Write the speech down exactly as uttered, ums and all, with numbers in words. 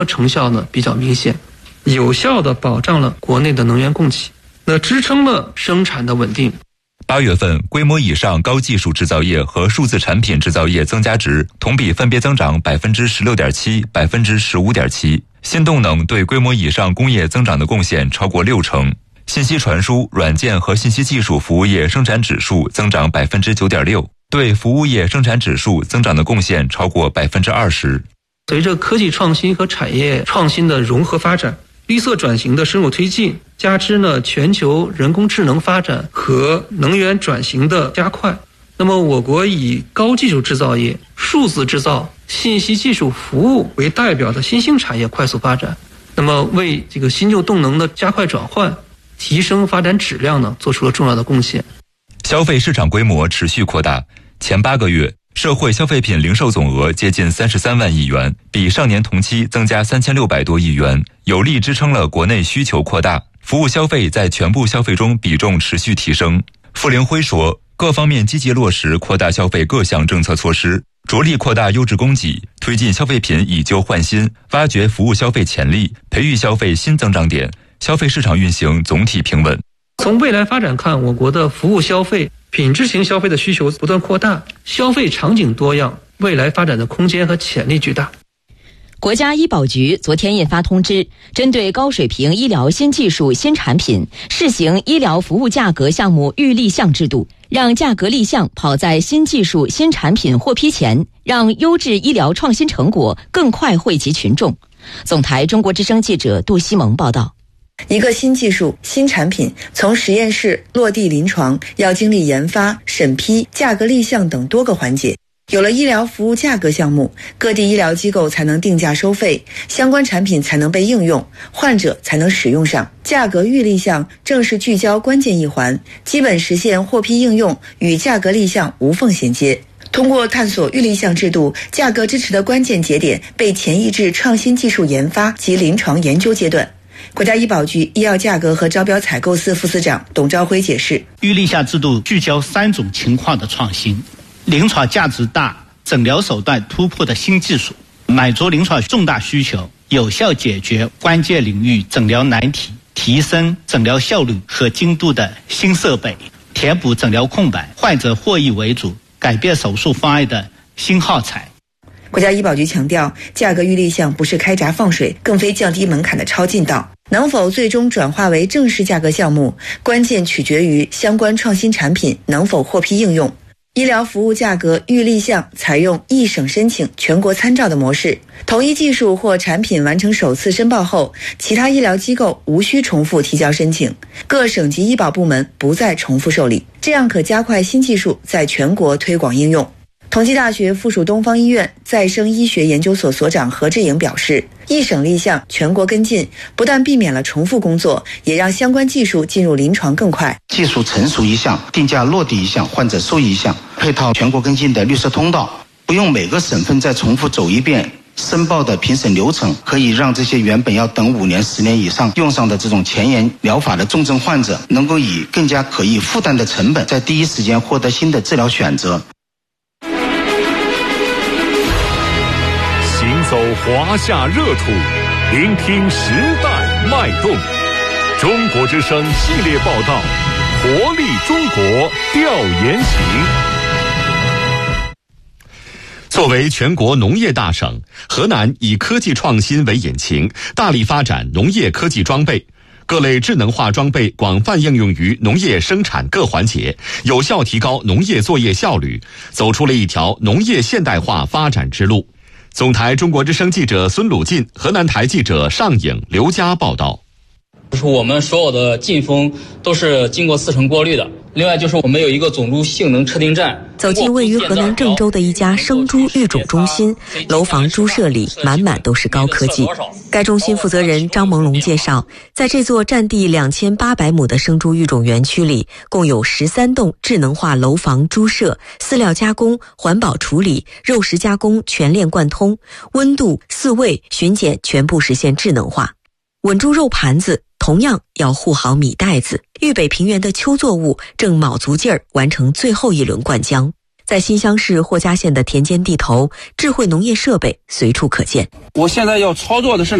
成效呢比较明显，有效地保障了国内的能源供给，那支撑了生产的稳定。 八月份，规模以上高技术制造业和数字产品制造业增加值同比分别增长百分之十六点七、百分之十五点七。新动能对规模以上工业增长的贡献超过六成。信息传输、软件和信息技术服务业生产指数增长百分之九点六，对服务业生产指数增长的贡献超过百分之二十。 随着科技创新和产业创新的融合发展，绿色转型的深入推进，加之呢全球人工智能发展和能源转型的加快，那么我国以高技术制造业、数字制造、信息技术服务为代表的新兴产业快速发展，那么为这个新旧动能的加快转换、提升发展质量呢做出了重要的贡献。 消费市场规模持续扩大，前八个月社会消费品零售总额接近三十三万亿元，比上年同期增加三千六百多亿元，有力支撑了国内需求扩大，服务消费在全部消费中比重持续提升。傅凌辉说，各方面积极落实扩大消费各项政策措施，着力扩大优质供给，推进消费品以旧换新，挖掘服务消费潜力，培育消费新增长点，消费市场运行总体平稳。 从未来发展看，我国的服务消费、品质型消费的需求不断扩大，消费场景多样，未来发展的空间和潜力巨大。 国家医保局昨天印发通知，针对高水平医疗新技术新产品，试行医疗服务价格项目预立项制度，让价格立项跑在新技术新产品获批前，让优质医疗创新成果更快惠及群众。总台中国之声记者杜西蒙报道。 一个新技术、新产品从实验室落地临床，要经历研发、审批、价格立项等多个环节。有了医疗服务价格项目，各地医疗机构才能定价收费，相关产品才能被应用，患者才能使用上。价格预立项正是聚焦关键一环，基本实现获批应用与价格立项无缝衔接。通过探索预立项制度，价格支持的关键节点被前移至创新技术研发及临床研究阶段。国家医保局医药价格和招标采购司副司长董朝辉解释， 预立项制度聚焦三种情况的创新：临床价值大、诊疗手段突破的新技术，满足临床重大需求，有效解决关键领域诊疗难题，提升诊疗效率和精度的新设备，填补诊疗空白，患者获益为主，改变手术方案的新耗材。 国家医保局强调，价格预立项不是开闸放水，更非降低门槛的超近道。能否最终转化为正式价格项目，关键取决于相关创新产品能否获批应用。医疗服务价格预立项采用一省申请、全国参照的模式，同一技术或产品完成首次申报后，其他医疗机构无需重复提交申请，各省级医保部门不再重复受理，这样可加快新技术在全国推广应用。同济大学附属东方医院再生医学研究所所长何志颖表示，一省立项，全国跟进，不但避免了重复工作，也让相关技术进入临床更快。 技术成熟一项，定价落地一项，患者受益一项，配套全国跟进的绿色通道，不用每个省份再重复走一遍申报的评审流程，可以让这些原本要等五年、十年以上用上的这种前沿疗法的重症患者，能够以更加可以负担的成本，在第一时间获得新的治疗选择。 行走华夏热土，聆听时代脉动。中国之声系列报道，活力中国调研行。作为全国农业大省，河南以科技创新为引擎，大力发展农业科技装备。各类智能化装备广泛应用于农业生产各环节，有效提高农业作业效率，走出了一条农业现代化发展之路。总台中国之声记者孙鲁进，河南台记者尚颖、刘佳报道。 就是我们所有的进风都是经过四层过滤的。另外就是我们有一个种猪性能测定站。 走进位于河南郑州的一家生猪育种中心，楼房猪舍里满满都是高科技。该中心负责人张蒙龙介绍，在这座占地两千八百亩的生猪育种园区里，共有十三栋智能化楼房猪舍，饲料加工、环保处理、肉食加工全链贯通，温度、饲喂、巡检全部实现智能化。稳住肉盘子，同样要护好米袋子。豫北平原的秋作物正卯足劲儿完成最后一轮灌浆。 在新乡市霍家县的田间地头，智慧农业设备随处可见。 我现在要操作的是